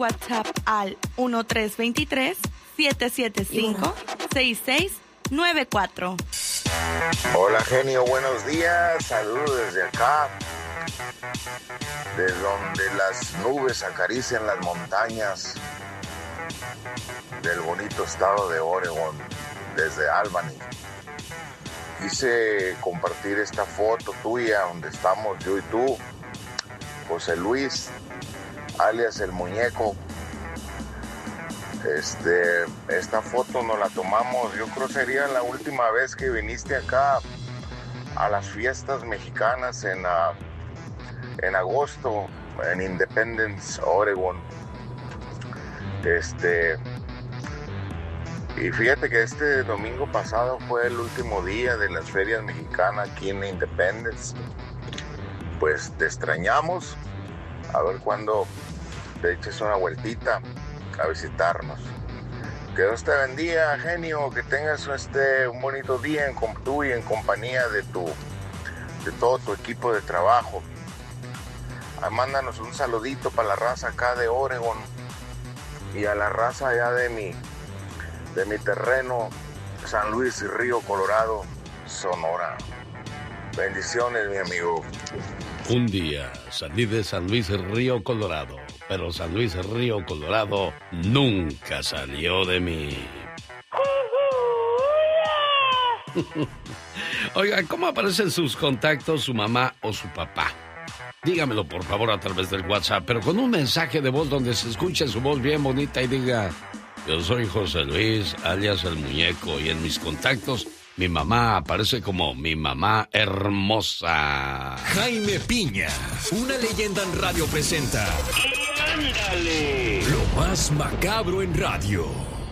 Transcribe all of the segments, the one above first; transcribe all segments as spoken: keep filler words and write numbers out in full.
WhatsApp al uno tres dos tres, siete siete cinco, seis seis nueve cuatro. Hola genio, buenos días, saludos desde acá, de donde las nubes acarician las montañas del bonito estado de Oregon, desde Albany. Quise compartir esta foto tuya donde estamos yo y tú, José Luis, alias el muñeco. Este, esta foto nos la tomamos, yo creo sería la última vez que viniste acá a las fiestas mexicanas en, uh, en agosto, en Independence, Oregon. Este, y fíjate que este domingo pasado fue el último día de las ferias mexicanas aquí en Independence. Pues te extrañamos, a ver cuándo te eches una vueltita a visitarnos. Que Dios te bendiga, genio, que tengas este un bonito día en tú y en compañía de tu de todo tu equipo de trabajo. Ah, mándanos un saludito para la raza acá de Oregon y a la raza allá de mi de mi terreno, San Luis y Río Colorado, Sonora. Bendiciones, mi amigo. Un día salí de San Luis Río Colorado, pero San Luis Río Colorado nunca salió de mí. Oiga, ¿cómo aparecen sus contactos, su mamá o su papá? Dígamelo, por favor, a través del WhatsApp, pero con un mensaje de voz donde se escuche su voz bien bonita y diga: yo soy José Luis, alias el muñeco, y en mis contactos mi mamá aparece como mi mamá hermosa. Jaime Piña, una leyenda en radio, presenta ¡y ándale! Lo más macabro en radio.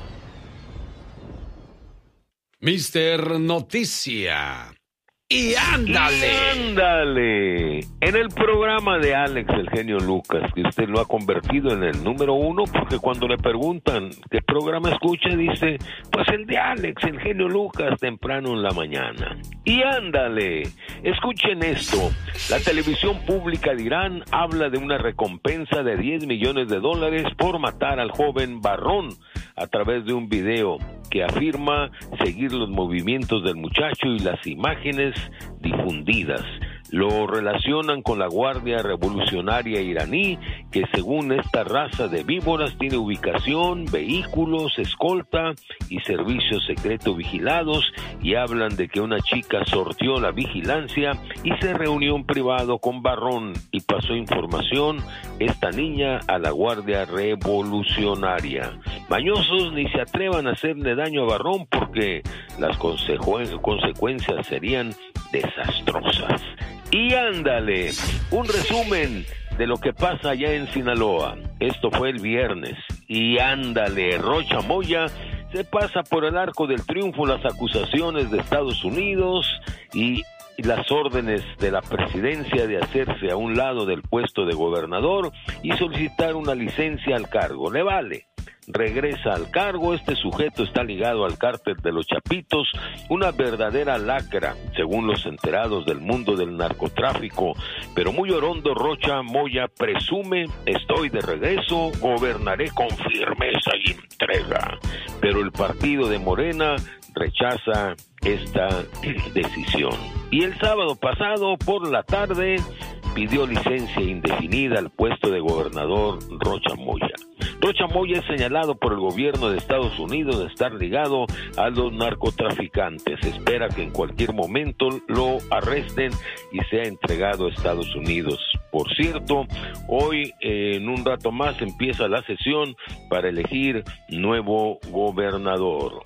mister Noticia. ¡Y ándale! ¡Y ándale! En el programa de Alex, el genio Lucas, que usted lo ha convertido en el número uno, porque cuando le preguntan qué programa escucha, dice, pues el de Alex, el genio Lucas, temprano en la mañana. ¡Y ándale! Escuchen esto. La televisión pública de Irán habla de una recompensa de diez millones de dólares por matar al joven Barrón a través de un video que afirma seguir los movimientos del muchacho y las imágenes difundidas. Lo relacionan con la Guardia Revolucionaria iraní, que según esta raza de víboras tiene ubicación, vehículos, escolta y servicios secretos vigilados, y hablan de que una chica sorteó la vigilancia y se reunió en privado con Barrón y pasó información esta niña a la Guardia Revolucionaria. Mañosos ni se atrevan a hacerle daño a Barrón porque las consecu- consecuencias serían desastrosas. Y ándale, un resumen de lo que pasa allá en Sinaloa. Esto fue el viernes. Y ándale, Rocha Moya se pasa por el arco del triunfo las acusaciones de Estados Unidos y las órdenes de la presidencia de hacerse a un lado del puesto de gobernador y solicitar una licencia al cargo. Le vale. Regresa al cargo. Este sujeto está ligado al cártel de los Chapitos, una verdadera lacra, según los enterados del mundo del narcotráfico. Pero muy orondo, Rocha Moya presume: estoy de regreso, gobernaré con firmeza y entrega. Pero el partido de Morena rechaza esta decisión. Y el sábado pasado, por la tarde, pidió licencia indefinida al puesto de gobernador Rocha Moya. Rocha Moya es señalado por el gobierno de Estados Unidos de estar ligado a los narcotraficantes. Se espera que en cualquier momento lo arresten y sea entregado a Estados Unidos. Por cierto, hoy eh, en un rato más empieza la sesión para elegir nuevo gobernador.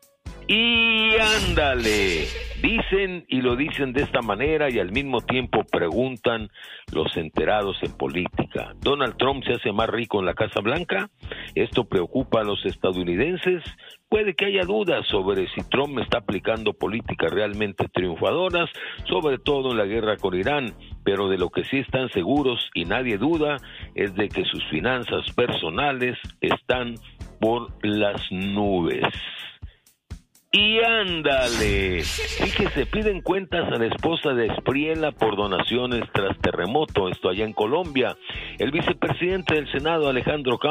Y ándale, dicen y lo dicen de esta manera y al mismo tiempo preguntan los enterados en política. ¿Donald Trump se hace más rico en la Casa Blanca? ¿Esto preocupa a los estadounidenses? Puede que haya dudas sobre si Trump está aplicando políticas realmente triunfadoras, sobre todo en la guerra con Irán, pero de lo que sí están seguros y nadie duda es de que sus finanzas personales están por las nubes. Y ándale, fíjese, piden cuentas a la esposa de Espriella por donaciones tras terremoto, esto allá en Colombia. El vicepresidente del Senado, Alejandro Campos,